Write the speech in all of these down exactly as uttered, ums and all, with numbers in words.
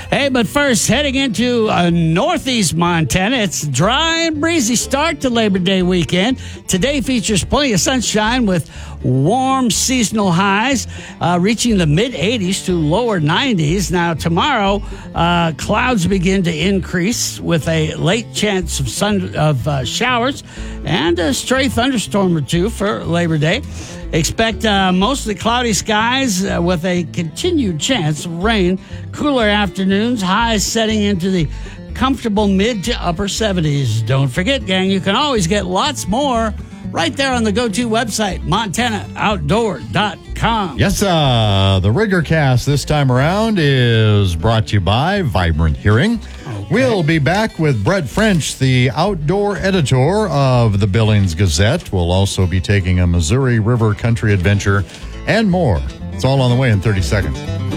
Hey, but first, heading into uh, northeast Montana, it's a dry and breezy start to Labor Day weekend. Today features plenty of sunshine with warm seasonal highs uh, reaching the mid-eighties to lower nineties. Now, tomorrow, uh, clouds begin to increase with a late chance of sun of uh, showers and a stray thunderstorm or two for Labor Day. Expect uh, mostly cloudy skies uh, with a continued chance of rain. Cooler afternoons, highs setting into the comfortable mid to upper seventies. Don't forget, gang, you can always get lots more right there on the go-to website, montana outdoor dot com. Yes, uh, the Riggercast this time around is brought to you by Vibrant Hearing. Okay. We'll be back with Brett French, the outdoor editor of the Billings Gazette. We'll also be taking a Missouri River country adventure and more. It's all on the way in thirty seconds.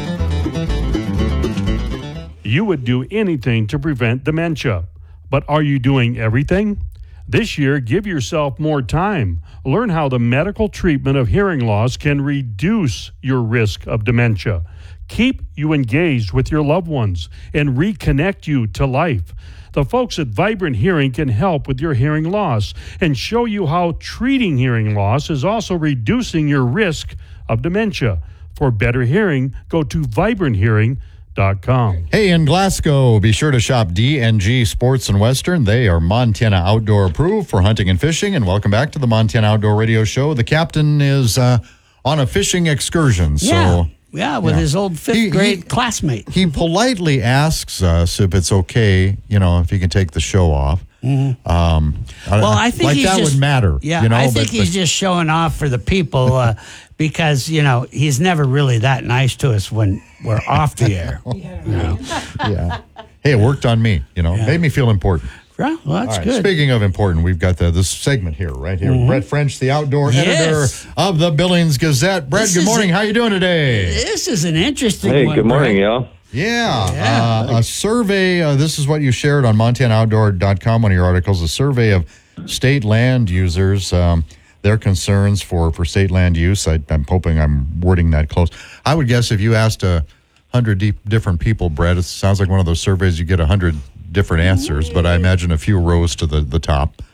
You would do anything to prevent dementia, but are you doing everything? This year, give yourself more time. Learn how the medical treatment of hearing loss can reduce your risk of dementia, keep you engaged with your loved ones, and reconnect you to life. The folks at Vibrant Hearing can help with your hearing loss and show you how treating hearing loss is also reducing your risk of dementia. For better hearing, go to vibrant hearing dot com. Hey, in Glasgow, be sure to shop D and G Sports and Western. They are Montana Outdoor approved for hunting and fishing. And welcome back to the Montana Outdoor Radio Show. The captain is uh, on a fishing excursion. So, yeah, yeah with yeah. his old fifth he, grade he, classmate. He politely asks us if it's okay, you know, if he can take the show off. Mm-hmm. Um, well, I think like he's that just, would matter. Yeah, you know, I think but, he's but, just showing off for the people uh, because you know he's never really that nice to us when we're off the air. yeah. You know? yeah. Hey, it worked on me. You know, yeah. made me feel important. Yeah, well, that's right, good. Speaking of important, we've got the, this segment here, right here. Mm-hmm. Brett French, the outdoor yes. editor of the Billings Gazette. Brett, this good morning. A, How you doing today? This is an interesting hey, one. Hey, good morning, Brett. y'all. Yeah, yeah. Uh, a survey, uh, this is what you shared on montana outdoor dot com, one of your articles, a survey of state land users, um, their concerns for, for state land use. I, I'm hoping I'm wording that close. I would guess if you asked a hundred deep, different people, Brett, it sounds like one of those surveys you get a hundred different answers, but I imagine a few rose to the, the top.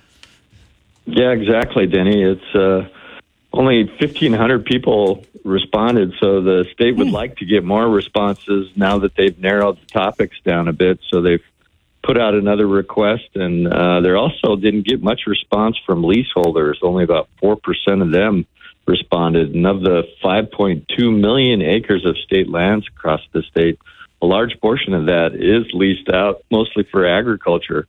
Yeah, exactly, Denny. It's uh, only fifteen hundred people responded, so the state would like to get more responses now that they've narrowed the topics down a bit. So they've put out another request, and uh, they also didn't get much response from leaseholders. Only about four percent of them responded. And of the five point two million acres of state lands across the state, a large portion of that is leased out, mostly for agriculture.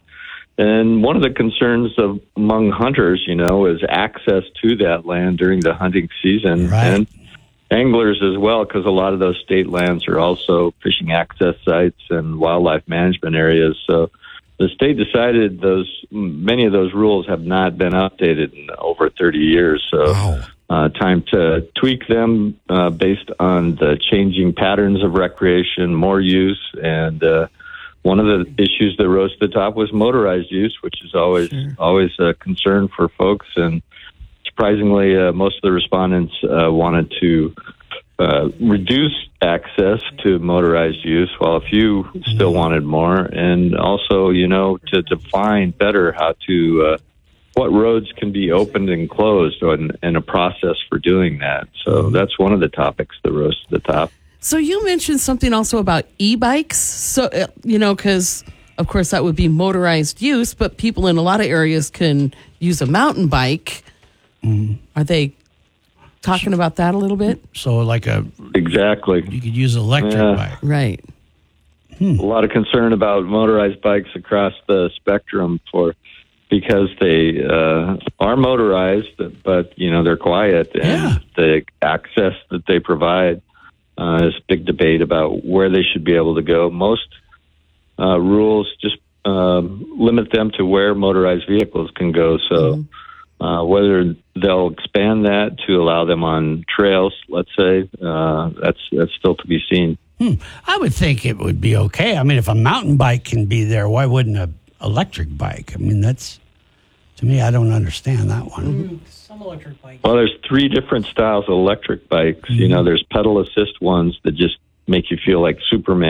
And one of the concerns of among hunters, you know, is access to that land during the hunting season. Right. And anglers as well, because a lot of those state lands are also fishing access sites and wildlife management areas. So the state decided those many of those rules have not been updated in over thirty years. So wow. uh, time to tweak them uh, based on the changing patterns of recreation, more use, and uh, one of the issues that rose to the top was motorized use, which is always sure. always a concern for folks. And surprisingly, uh, most of the respondents uh, wanted to uh, reduce access to motorized use, while a few still wanted more. And also, you know, to define better how to, uh, what roads can be opened and closed, and, and a process for doing that. So that's one of the topics that rose to the top. So you mentioned something also about e-bikes. So, uh, you know, because, of course, that would be motorized use, but people in a lot of areas can use a mountain bike. Mm. Are they talking about that a little bit? So like a... Exactly. You could use an electric yeah. bike. Right. Hmm. A lot of concern about motorized bikes across the spectrum for because they uh, are motorized, but, you know, they're quiet. And yeah. the access that they provide uh, is a big debate about where they should be able to go. Most uh, rules just um, limit them to where motorized vehicles can go. So... Mm-hmm. Uh, whether they'll expand that to allow them on trails, let's say, uh, that's that's still to be seen. Hmm. I would think it would be okay. I mean, if a mountain bike can be there, why wouldn't an electric bike? I mean, that's, to me, I don't understand that one. Mm-hmm. Some electric bikes. Well, there's three different styles of electric bikes. Mm-hmm. You know, there's pedal assist ones that just make you feel like Superman.